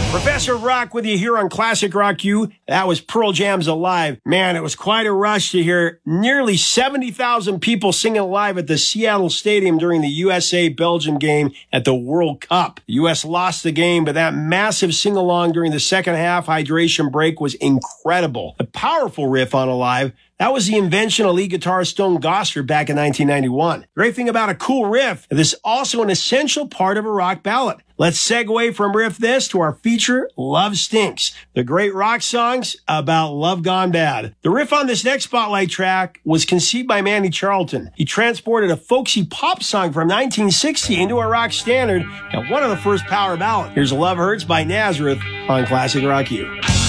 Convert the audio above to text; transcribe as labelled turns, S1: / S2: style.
S1: Professor Rock with you here on Classic Rock U. That was Pearl Jam's Alive. Man, it was quite a rush to hear nearly 70,000 people singing Alive at the Seattle Stadium during the USA-Belgium game at the World Cup. The U.S. lost the game, but that massive sing-along during the second half hydration break was incredible. The powerful riff on Alive, that was the invention of lead guitarist Stone Gossard back in 1991. Great thing about a cool riff, this is also an essential part of a rock ballad. Let's segue from Riff This to our feature, Love Stinks, the great rock songs about love gone bad. The riff on this next Spotlight track was conceived by Manny Charlton. He transported a folksy pop song from 1960 into a rock standard and one of the first power ballads. Here's Love Hurts by Nazareth on Classic Rock U.